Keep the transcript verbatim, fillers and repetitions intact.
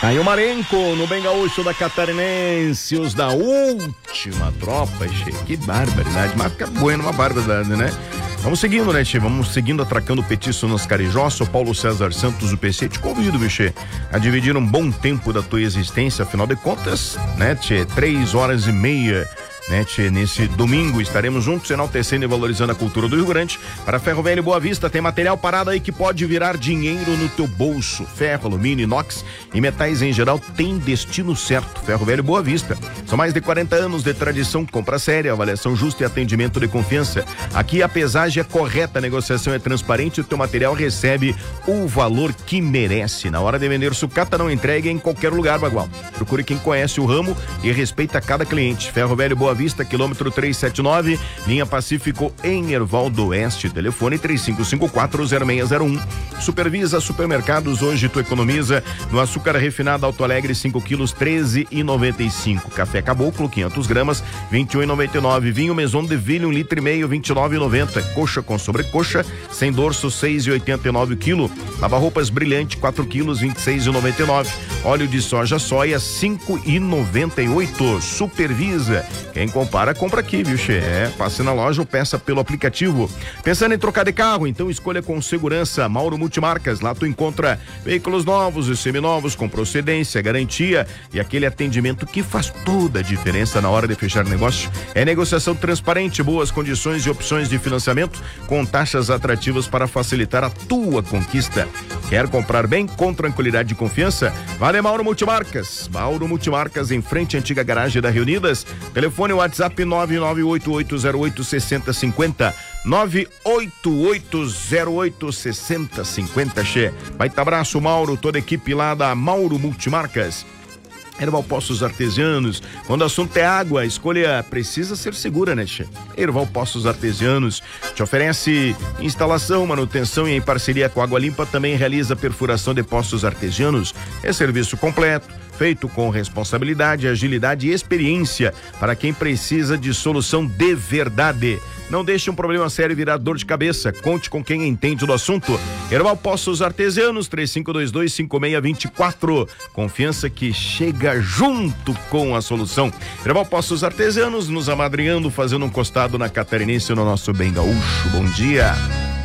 Aí o Marenco, no Bem Gaúcho da Catarinense, os da última tropa, che. Que barbaridade, mas fica bueno, uma barbaridade, né? Vamos seguindo, né, Tchê? Vamos seguindo, atracando o petiço nos Carijó. Sou Paulo César Santos, o P C. Te convido, bichê, a dividir um bom tempo da tua existência. Afinal de contas, né, Tchê? Três horas e meia, né, Tchê? Nesse domingo estaremos juntos, enaltecendo e valorizando a cultura do Rio Grande. Para Ferro Velho Boa Vista, tem material parado aí que pode virar dinheiro no teu bolso. Ferro, alumínio, inox e metais em geral tem destino certo. Ferro Velho Boa Vista. São mais de quarenta anos de tradição, compra séria, avaliação justa e atendimento de confiança. Aqui a pesagem é correta, a negociação é transparente e o teu material recebe o valor que merece. Na hora de vender sucata, não entregue em qualquer lugar, bagual. Procure quem conhece o ramo e respeita cada cliente. Ferro Velho Boa Vista, quilômetro trezentos e setenta e nove, linha Pacífico em Erval do Oeste. Telefone três cinco cinco quatro zero seis zero um. Supervisa Supermercados, hoje tu economiza no açúcar refinado Alto Alegre, cinco quilos, treze e noventa e cinco. Café Caboclo, quinhentas gramas, vinte e um e noventa e nove. Vinho Maison de Ville, um litro e meio, vinte e nove e noventa. Coxa com sobrecoxa, sem dorso, seis e oitenta e nove o quilo. Lava-roupas Brilhante, quatro quilos, vinte e seis e noventa e nove. Óleo de soja soia, cinco e noventa e oito. Supervisa. Quem compara, compra aqui, viu, che? É, passe na loja ou peça pelo aplicativo. Pensando em trocar de carro? Então escolha com segurança Mauro Multimarcas. Lá tu encontra veículos novos e seminovos com procedência, garantia e aquele atendimento que faz toda a diferença na hora de fechar negócio. É negociação transparente, boas condições e opções de financiamento com taxas atrativas para facilitar a tua conquista. Quer comprar bem com tranquilidade e confiança? Vale Mauro Multimarcas. Mauro Multimarcas, em frente à antiga garagem da Reunidas. Telefone WhatsApp nove nove oito oito zero oito seis zero cinco zero. nove oito oito zero oito seis zero cinco zero, che. Baita abraço, Mauro, toda a equipe lá da Mauro Multimarcas. Erval Poços Artesianos, quando o assunto é água, a escolha precisa ser segura, né, che? Erval Poços Artesianos te oferece instalação, manutenção e em parceria com a Água Limpa também realiza perfuração de poços artesianos. É serviço completo, feito com responsabilidade, agilidade e experiência para quem precisa de solução de verdade. Não deixe um problema sério virar dor de cabeça. Conte com quem entende do assunto. Erval Poços Artesianos, três cinco dois dois cinco seis dois quatro. Confiança que chega junto com a solução. Erval Poços Artesianos, nos amadrinhando, fazendo um costado na Catarinense no nosso Bem Gaúcho. Bom dia.